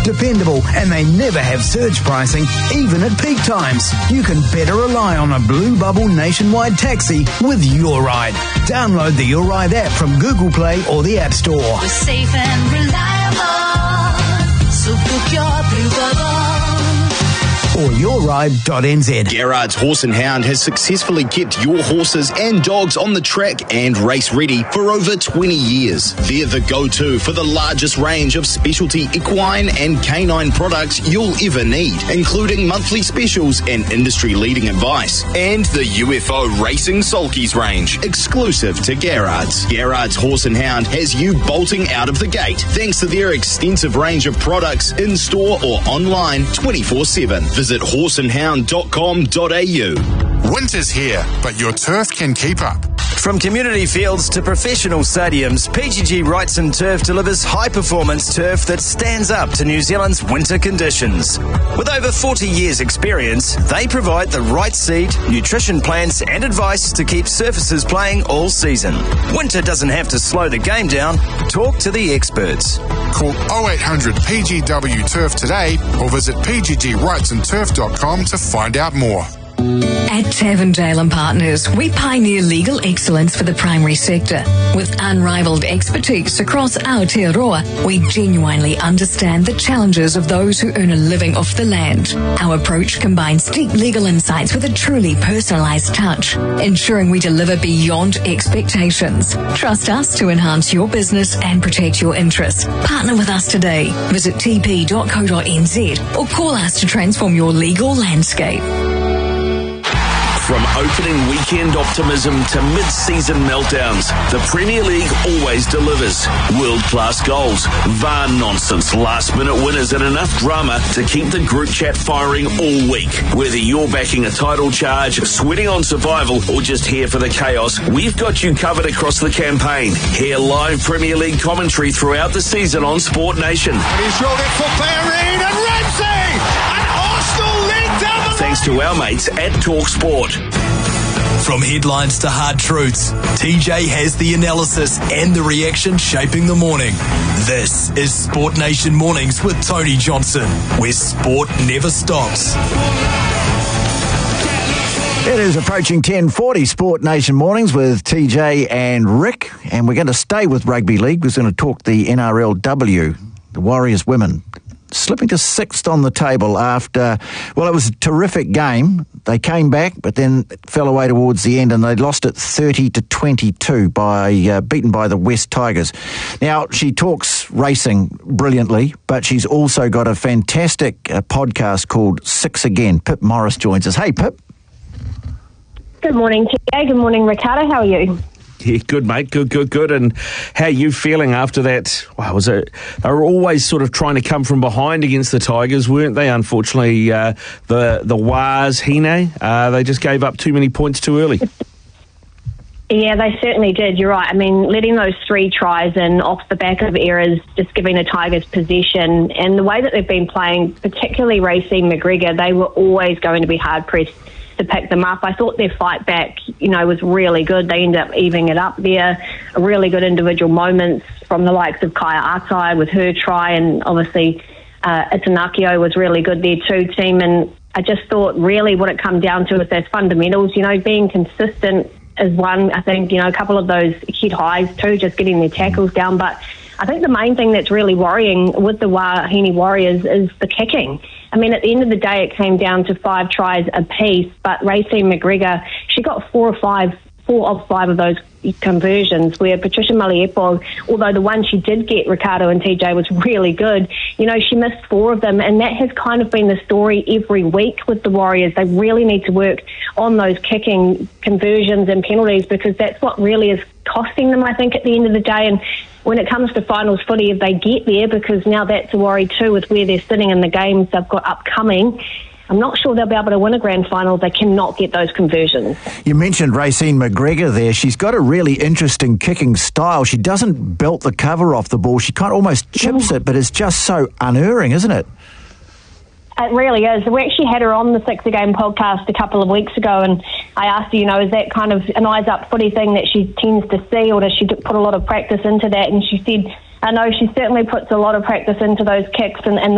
dependable, and they never have surge pricing, even at peak times. You can better rely on a Blue Bubble nationwide taxi with Your Ride. Download the Your Ride app from Google Play or the App Store. We're safe and reliable, so book your Blue Bubble. Or yourride.nz. Garrard's Horse and Hound has successfully kept your horses and dogs on the track and race ready for over 20 years. They're the go-to for the largest range of specialty equine and canine products you'll ever need, including monthly specials and industry-leading advice. And the UFO Racing Sulkies range, exclusive to Garrard's. Garrard's Horse and Hound has you bolting out of the gate thanks to their extensive range of products in-store or online 24/7. Visit horseandhound.com.au. Winter's here, but your turf can keep up. From community fields to professional stadiums, PGG Wrightson Turf delivers high-performance turf that stands up to New Zealand's winter conditions. With over 40 years' experience, they provide the right seed, nutrition plans and advice to keep surfaces playing all season. Winter doesn't have to slow the game down. Talk to the experts. Call 0800 PGW Turf today or visit pggwrightsonturf.com to find out more. At Tavendale & Partners, we pioneer legal excellence for the primary sector. With unrivaled expertise across Aotearoa, we genuinely understand the challenges of those who earn a living off the land. Our approach combines deep legal insights with a truly personalised touch, ensuring we deliver beyond expectations. Trust us to enhance your business and protect your interests. Partner with us today. Visit tp.co.nz or call us to transform your legal landscape. From opening weekend optimism to mid-season meltdowns, the Premier League always delivers. World-class goals, VAR nonsense, last-minute winners and enough drama to keep the group chat firing all week. Whether you're backing a title charge, sweating on survival or just here for the chaos, we've got you covered across the campaign. Hear live Premier League commentary throughout the season on Sport Nation. He's rolled it for Clarin and Ramsey! And Arsenal lead down the Thanks to our mates at Talk Sport. From headlines to hard truths, TJ has the analysis and the reaction shaping the morning. This is Sport Nation Mornings with Tony Johnson, where sport never stops. It is approaching 10:40 Sport Nation Mornings with TJ and Rick, and we're going to stay with rugby league. We're going to talk the NRLW, the Warriors women, slipping to sixth on the table after, well, it was a terrific game. They came back, but then fell away towards the end, and they lost it 30-22 beaten by the West Tigers. Now, she talks racing brilliantly, but she's also got a fantastic podcast called Six Again. Pip Morris joins us. Hey, Pip. Good morning, TJ. Good morning, Ricardo. How are you? Yeah, good, mate. Good. And how are you feeling after that? Wow, they were always sort of trying to come from behind against the Tigers, weren't they? Unfortunately, the Wars, Hine, they just gave up too many points too early. Yeah, they certainly did. You're right. I mean, letting those 3 tries in off the back of errors, just giving the Tigers possession, and the way that they've been playing, particularly Racine McGregor, they were always going to be hard-pressed to pick them up. I thought their fight back, was really good. They ended up evening it up there. Really good individual moments from the likes of Kaya Atai with her try, and obviously Itanakio was really good there too, team. And I just thought really what it comes down to is those fundamentals, being consistent is one. I think, a couple of those hit highs too, just getting their tackles down. But I think the main thing that's really worrying with the Wahine Warriors is the kicking. I mean, at the end of the day, it came down to 5 tries apiece, but Racine McGregor, she got 4 of 5 of those conversions, where Patricia Maliepo, although the one she did get, Ricardo and TJ, was really good, she missed 4 of them, and that has kind of been the story every week with the Warriors. They really need to work on those kicking conversions and penalties, because that's what really is costing them, I think, at the end of the day. And when it comes to finals footy, if they get there, because now that's a worry too with where they're sitting in the games they've got upcoming, I'm not sure they'll be able to win a grand final if they cannot get those conversions. You mentioned Racine McGregor there. She's got a really interesting kicking style. She doesn't belt the cover off the ball. She kind of almost chips it, but it's just so unerring, isn't it? It really is. We actually had her on the Six Again podcast a couple of weeks ago, and I asked her, is that kind of an eyes-up footy thing that she tends to see, or does she put a lot of practice into that? And she said, I know she certainly puts a lot of practice into those kicks and